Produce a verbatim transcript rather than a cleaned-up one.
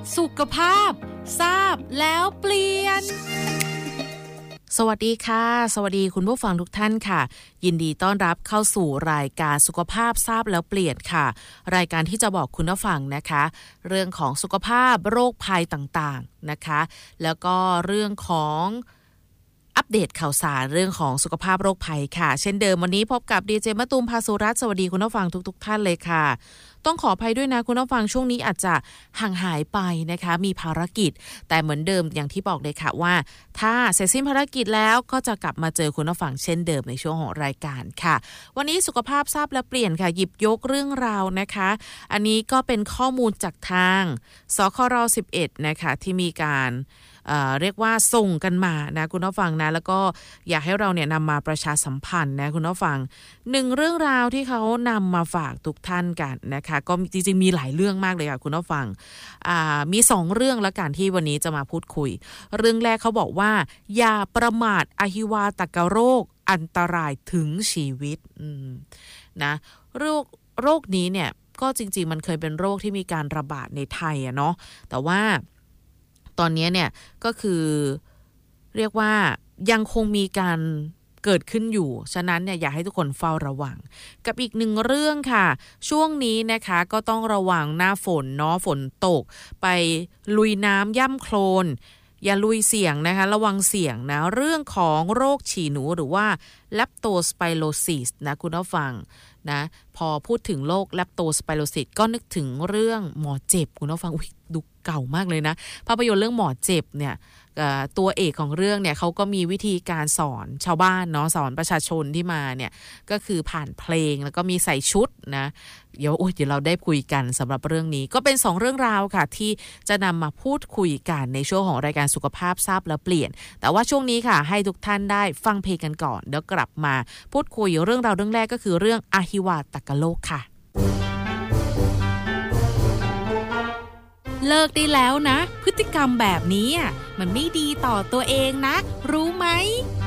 สุขภาพทราบแล้วเปลี่ยนสวัสดีค่ะสวัสดีคุณผู้ฟังทุกท่านค่ะยินดีต้อนรับเข้าสู่รายการสุขภาพทราบแล้วเปลี่ยนค่ะรายการที่จะบอกคุณผู้ฟังนะคะเรื่องของสุขภาพโรคภัยต่างๆนะคะแล้วก็เรื่องของอัปเดตข่าวสารเรื่องของสุขภาพโรคภัยค่ะเช่นเดิมวันนี้พบกับดีเจมะตูมภาสุรัตน์สวัสดีคุณผู้ฟังทุกๆท่านเลยค่ะต้องขออภัยด้วยนะคุณผู้ฟังช่วงนี้อาจจะห่างหายไปนะคะมีภารกิจแต่เหมือนเดิมอย่างที่บอกเลยค่ะว่าถ้าเสร็จสิ้นภารกิจแล้วก็จะกลับมาเจอคุณผู้ฟังเช่นเดิมในช่วงของรายการค่ะวันนี้สุขภาพทราบและเปลี่ยนค่ะหยิบยกเรื่องราวนะคะอันนี้ก็เป็นข้อมูลจากทางสครสิบเอ็ดนะคะที่มีการเอ่อเรียกว่าส่งกันมานะคุณผู้ฟังนะแล้วก็อยากให้เราเนี่ยนำมาประชาสัมพันธ์นะคุณผู้ฟังหนึ่งเรื่องราวที่เขานำมาฝากทุกท่านกันนะคะก็จริงๆมีหลายเรื่องมากเลยค่ะคุณผู้ฟังอ่ามีสองเรื่องละกันที่วันนี้จะมาพูดคุยเรื่องแรกเขาบอกว่าอย่าประมาทอหิวาตกโรคอันตรายถึงชีวิตนะโรคโรคนี้เนี่ยก็จริงๆมันเคยเป็นโรคที่มีการระบาดในไทยอะเนาะแต่ว่าตอนนี้เนี่ยก็คือเรียกว่ายังคงมีการเกิดขึ้นอยู่ฉะนั้นเนี่ยอยากให้ทุกคนเฝ้าระวังกับอีกหนึ่งเรื่องค่ะช่วงนี้นะคะก็ต้องระวังหน้าฝนเนาะฝนตกไปลุยน้ำย่ำโคลนอย่าลุยเสี่ยงนะคะระวังเสี่ยงนะเรื่องของโรคฉี่หนูหรือว่า Leptospirosis นะคุณผู้ฟังนะพอพูดถึงโรค Leptospirosis ก็นึกถึงเรื่องหมอเจ็บคุณผู้ฟังอุ๊ยดูเก่ามากเลยนะภาพยนตร์เรื่องหมอเจ็บเนี่ยตัวเอกของเรื่องเนี่ยเขาก็มีวิธีการสอนชาวบ้านเนาะสอนประชาชนที่มาเนี่ยก็คือผ่านเพลงแล้วก็มีใส่ชุดนะเดี๋ยวโอ้ยเดี๋ยวเราได้คุยกันสำหรับเรื่องนี้ก็เป็นสองเรื่องราวค่ะที่จะนำมาพูดคุยกันในช่วงของรายการสุขภาพทราบแล้วเปลี่ยนแต่ว่าช่วงนี้ค่ะให้ทุกท่านได้ฟังเพลงกันก่อนเดี๋ยวกลับมาพูดคุยเรื่องราวเรื่องแรกก็คือเรื่องอหิวาตกโรคค่ะเลิกได้แล้วนะพฤติกรรมแบบนี้มันไม่ดีต่อตัวเองนะรู้ไหม